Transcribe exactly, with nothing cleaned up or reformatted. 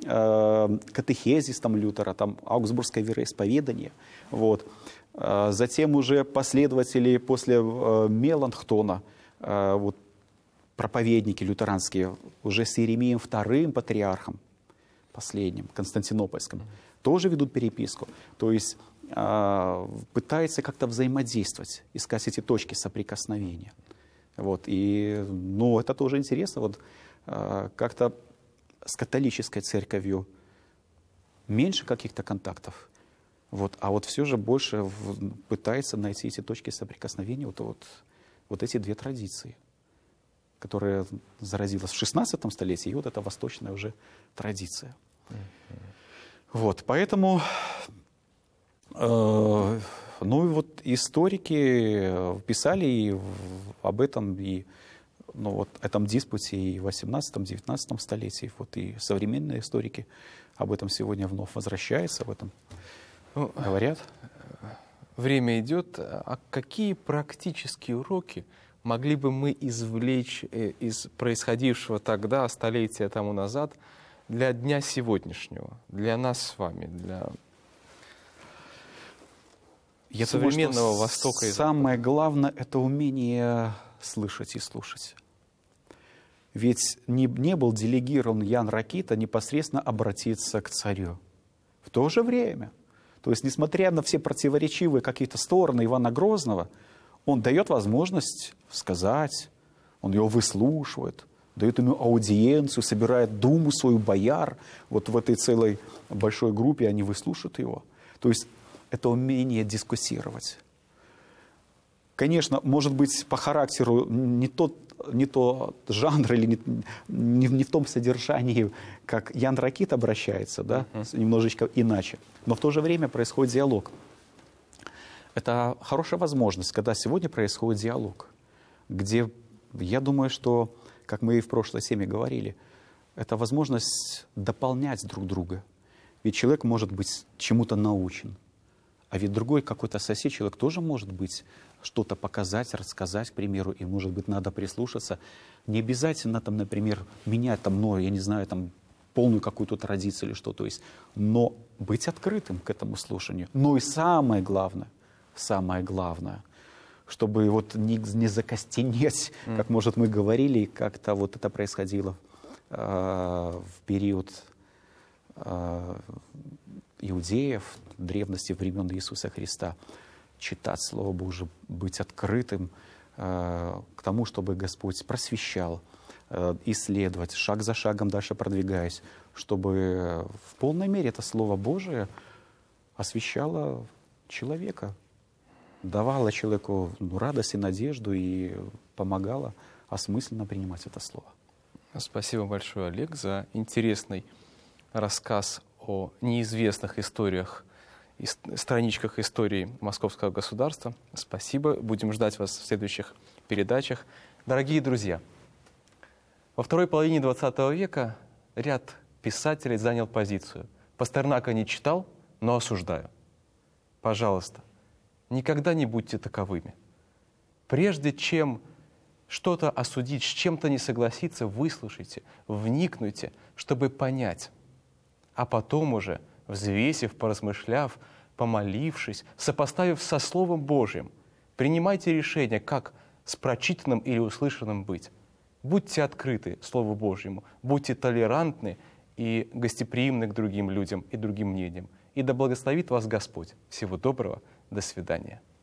э, катехезис там, Лютера, там, Аугсбургское вероисповедание. Вот. Э, затем уже последователи после э, Меланхтона, э, вот, проповедники лютеранские, уже с Иеремием вторым патриархом, последним, Константинопольским, тоже ведут переписку. То есть э, пытаются как-то взаимодействовать, искать эти точки соприкосновения. Вот. И, ну, это тоже интересно. Вот, э, как-то с католической церковью меньше каких-то контактов, вот, а вот все же больше в, пытается найти эти точки соприкосновения, вот, вот, вот эти две традиции, которая заразилась в шестнадцатом столетии, и вот эта восточная уже традиция. Mm-hmm. Вот, поэтому, э, ну и вот историки писали и об этом, и ну, вот, этом диспуте и в восемнадцатом-девятнадцатом столетии, вот, и современные историки об этом сегодня вновь возвращаются, об этом ну, говорят. Время идет. А какие практические уроки могли бы мы извлечь из происходившего тогда, столетия тому назад, для дня сегодняшнего, для нас с вами, для Я современного думаю, Востока и Запада? Самое главное — это умение слышать и слушать. Ведь не, не был делегирован Ян Ракита непосредственно обратиться к царю. В то же время, то есть, несмотря на все противоречивые какие-то стороны Ивана Грозного, он дает возможность сказать, он его выслушивает, дает ему аудиенцию, собирает думу свою бояр. Вот в этой целой большой группе они выслушают его. То есть это умение дискуссировать. Конечно, может быть, по характеру не тот, не тот жанр или не, не, не в том содержании, как Ян Ракит обращается, да, uh-huh. немножечко иначе. Но в то же время происходит диалог. Это хорошая возможность, когда сегодня происходит диалог, где, я думаю, что, как мы и в прошлой теме говорили, это возможность дополнять друг друга. Ведь человек может быть чему-то научен, а ведь другой какой-то сосед человек тоже может быть что-то показать, рассказать, к примеру, и, может быть, надо прислушаться. Не обязательно, там, например, менять, там, ну, я не знаю, там, полную какую-то традицию или что, то есть, но быть открытым к этому слушанию. Но и самое главное, самое главное, чтобы вот не, не закостенеть, mm. как, может, мы говорили, как-то вот это происходило э, в период э, иудеев, древности времен Иисуса Христа. Читать Слово Божие, быть открытым э, к тому, чтобы Господь просвещал, э, исследовать, шаг за шагом дальше продвигаясь, чтобы в полной мере это Слово Божие освещало человека, давало человеку ну, радость и надежду и помогало осмысленно принимать это Слово. Спасибо большое, Олег, за интересный рассказ о неизвестных историях, страничках истории Московского государства. Спасибо. Будем ждать вас в следующих передачах. Дорогие друзья, во второй половине двадцатого века ряд писателей занял позицию. Пастернака не читал, но осуждаю. Пожалуйста, никогда не будьте таковыми. Прежде чем что-то осудить, с чем-то не согласиться, выслушайте, вникнуйте, чтобы понять. А потом уже, взвесив, поразмышляв, помолившись, сопоставив со Словом Божьим, принимайте решение, как с прочитанным или услышанным быть. Будьте открыты Слову Божьему, будьте толерантны и гостеприимны к другим людям и другим мнениям. И да благословит вас Господь. Всего доброго, до свидания.